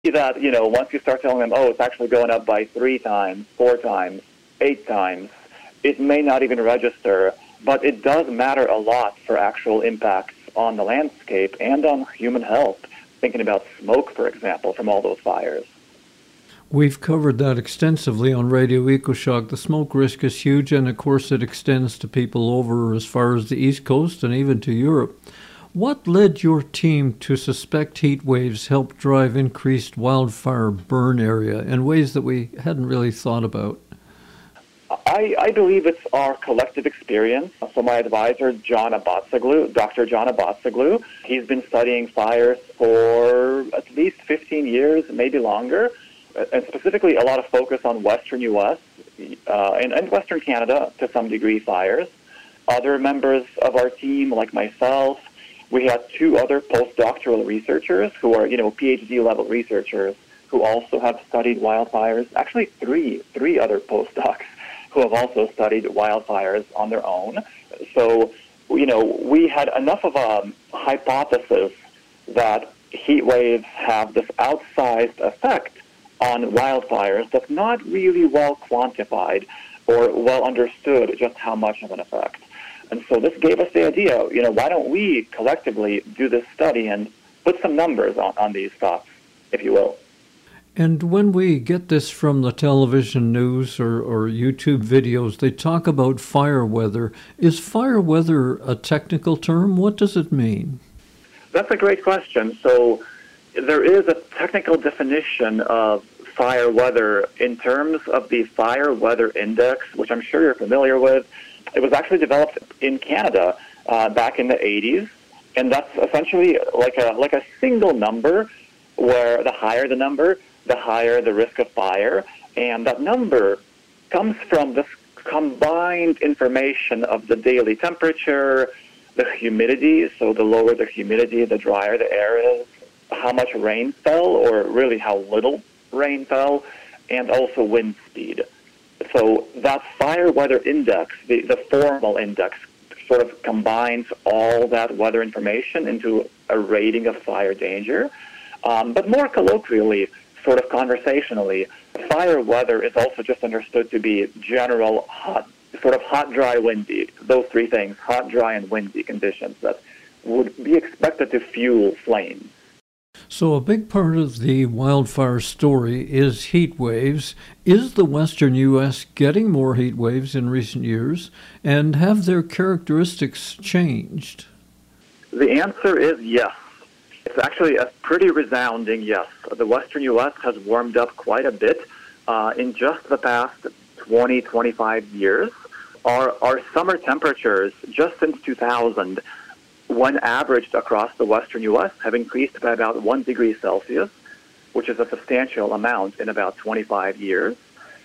that, once you start telling them, oh, it's actually going up by 3 times, 4 times, 8 times, it may not even register, but it does matter a lot for actual impacts on the landscape and on human health. Thinking about smoke, for example, from all those fires. We've covered that extensively on Radio EcoShock. The smoke risk is huge, and of course it extends to people over as far as the East Coast and even to Europe. What led your team to suspect heat waves help drive increased wildfire burn area in ways that we hadn't really thought about? I believe it's our collective experience. So my advisor, Dr. John Abbatsoglu, he's been studying fires for at least 15 years, maybe longer, and specifically a lot of focus on western U.S. And western Canada, to some degree, fires. Other members of our team, like myself, we had 2 other postdoctoral researchers who are, PhD-level researchers who also have studied wildfires. Actually, three other postdocs who have also studied wildfires on their own. So, we had enough of a hypothesis that heat waves have this outsized effect on wildfires that's not really well quantified or well understood just how much of an effect. And so this gave us the idea, why don't we collectively do this study and put some numbers on these thoughts, if you will. And when we get this from the television news or YouTube videos, they talk about fire weather. Is fire weather a technical term? What does it mean? That's a great question. So there is a technical definition of fire weather in terms of the Fire Weather Index, which I'm sure you're familiar with. It was actually developed in Canada back in the 80s, and that's essentially like a single number where the higher the number, the higher the risk of fire. And that number comes from this combined information of the daily temperature, the humidity, so the lower the humidity, the drier the air is, how much rain fell, or really how little rain fell, and also wind speed. So that Fire Weather Index, the formal index, sort of combines all that weather information into a rating of fire danger. But more colloquially, sort of conversationally, fire weather is also just understood to be general hot, dry, windy. Those 3 things, hot, dry, and windy conditions that would be expected to fuel flames. So a big part of the wildfire story is heat waves. Is the western U.S. getting more heat waves in recent years, and have their characteristics changed? The answer is yes. It's actually a pretty resounding yes. The western U.S. has warmed up quite a bit in just the past 20, 25 years. Our summer temperatures, just since 2000, when averaged across the western U.S., have increased by about 1 degree Celsius, which is a substantial amount in about 25 years.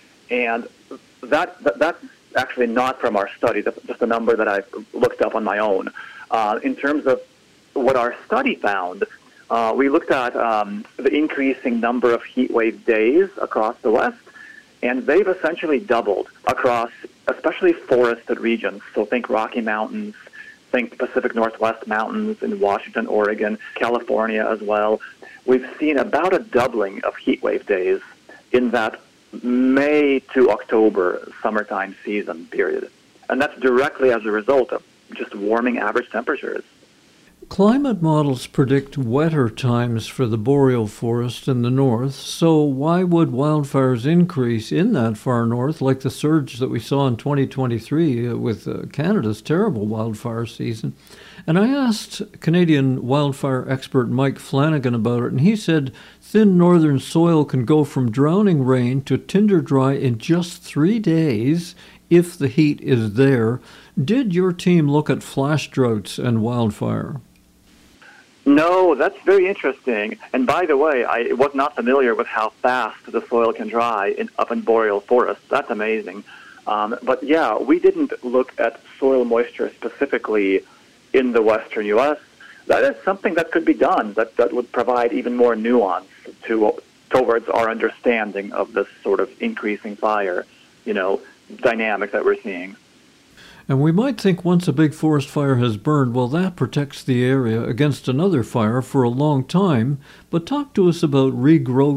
And that's actually not from our study. That's just a number that I've looked up on my own. In terms of what our study found, we looked at the increasing number of heat wave days across the West, and they've essentially doubled across especially forested regions. So think Rocky Mountains, think Pacific Northwest Mountains in Washington, Oregon, California as well. We've seen about a doubling of heat wave days in that May to October summertime season period. And that's directly as a result of just warming average temperatures. Climate models predict wetter times for the boreal forest in the north, so why would wildfires increase in that far north, like the surge that we saw in 2023 with Canada's terrible wildfire season? And I asked Canadian wildfire expert Mike Flanagan about it, and he said thin northern soil can go from drowning rain to tinder dry in just 3 days if the heat is there. Did your team look at flash droughts and wildfire? No, that's very interesting. And by the way, I was not familiar with how fast the soil can dry up in boreal forests. That's amazing. But yeah, we didn't look at soil moisture specifically in the western U.S. That is something that could be done, that would provide even more nuance towards our understanding of this sort of increasing fire, dynamic that we're seeing. And we might think once a big forest fire has burned, well, that protects the area against another fire for a long time. But talk to us about regrowth